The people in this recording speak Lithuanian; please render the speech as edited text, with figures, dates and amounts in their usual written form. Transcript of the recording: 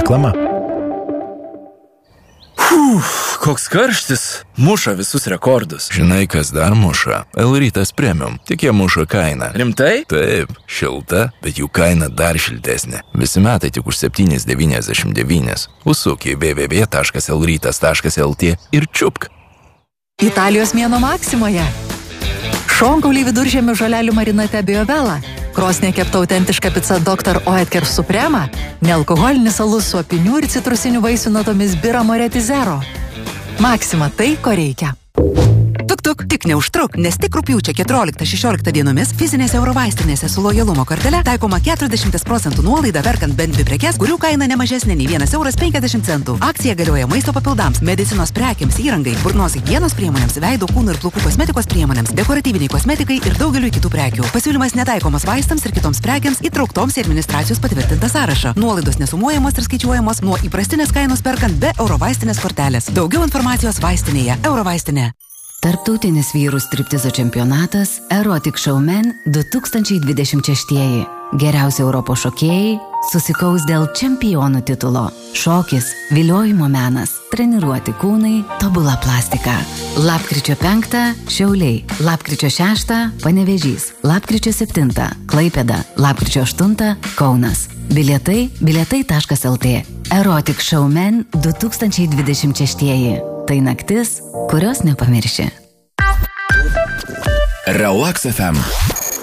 reklama. Koks karštis, muša visus rekordus. Žinai, kas dar muša? L-Rytas Premium. Tik jie muša kainą. Rimtai? Taip, šilta, bet jų kaina dar šiltesnė. Visi metai tik už 7,99. Užsuk į www.lrytas.lt ir čiupk. Italijos mėnuo Maksimoje. Šonkauliai viduržemio žolelių marinate Biovela. Krosnė kepta autentiška pica Dr. Oetker Suprema. Nealkoholinis alus su apinių ir citrusinių vaisių natomis Bira Moretti Zero. Maksima tai, ko reikia. Tuk, tik neužtruk, nes tik rugpjūčio 14-16 dienomis fizinėse Eurovaistinėse su lojalumo kortele taikoma 40% nuolaida perkant bent 2 prekes, kurių kaina ne mažesnė nei 1,50 €. Akcija galioja maisto papildams, medicinos prekiams, įrangai, burnos higienos priemonėms, veido, kūno ir plaukų kosmetikos priemonėms, dekoratyviniai kosmetikai ir daugeliui kitų prekių. Pasiūlymas netaikomas vaistams ir kitoms prekiams įtrauktoms į administracijos patvirtintą sąrašą. Nuolaidos nesumuojamos ir skaičiuojamos nuo įprastinės kainos perkant be Eurovaistinės kortelės. Daugiau informacijos vaistinėje. Eurovaistinė. Tarptautinis vyrų striptizo čempionatas Erotic Showman 2026. Geriausi Europos šokėjai susikaus dėl čempionų titulo. Šokis, viliojimo menas, treniruoti kūnai, tobula plastika. Lapkričio 5 Šiauliai, lapkričio 6 Panevėžys, lapkričio 7 Klaipėda, lapkričio 8 Kaunas. Bilietai.lt. Erotic Showman 2026. Tai naktis, kurios nepamirši. Relax FM.